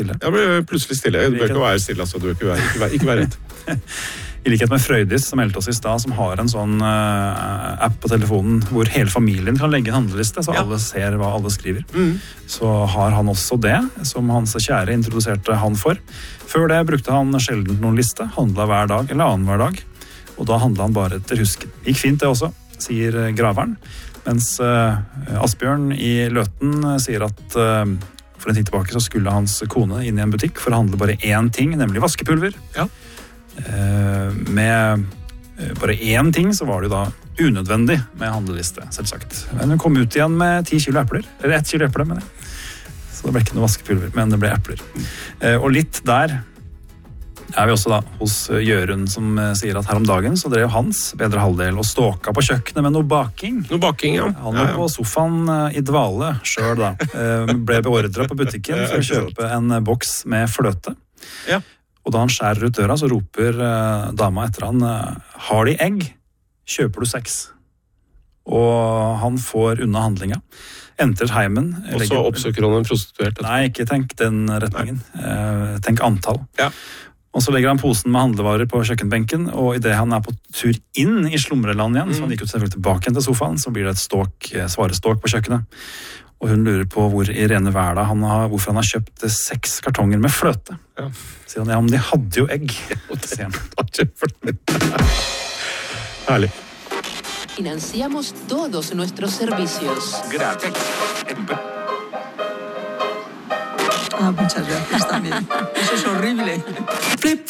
Jeg ble plutselig stille. Du bør ikke være stille, altså. Du bør ikke være redd. I likhet med Frøydis, som meldte oss i stad, som har en sånn app på telefonen hvor hele familien kan legge en handleliste, så alle ser hva alle skriver. Så har han også det, som hans kjære introduserte han for. Før det brukte han sjelden noen liste, handlet hver dag eller annen hver dag, og da handlet han bare etter husken. Gikk fint det også, sier graveren, mens Asbjørn i Løten sier at for en tid tilbake så skulle hans kone inn i en butikk for å handle bare én ting, nemlig vaskepulver. Ja. Med bare én ting så var det jo da unødvendig med handleliste, selvsagt. Men hun kom ut igjen med 10 kilo epler, eller 1 kilo epler, mener jeg. Så det ble ikke noe vaskepulver, men det ble epler. Og litt der er vi også da hos Jørund, som sier at her om dagen så drev hans bedre halvdel og ståka på kjøkkenet med noe baking. Noe baking, ja. Han var på sofaen i dvale selv da. Ble beordret på butikken for å kjøpe en boks med fløte. Ja. Og da han skjærer ut døra, så roper dama etter han, har de egg? Kjøper du 6? Og han får unna handlinga. Entrer heimen. Og så oppsøker han en prostituert. Nei, ikke tenk den retningen. Tenk antall. Ja. Og så legger han posen med handlevarer på kjøkkenbenken, og i det han er på tur inn i slumreland igjen, så han gikk ut selvfølgelig tilbake igjen til sofaen, så blir det et svarestok på kjøkkenet. Og hun lurer på hvor i rene verden hvorfor han har kjøpt 6 kartonger med fløte. Ja. Sier han, ja, men de hadde jo egg. Sier han. Herlig. Financiamos todos nuestros servicios. Gracias. Muchas gracias también. Eso es horrible.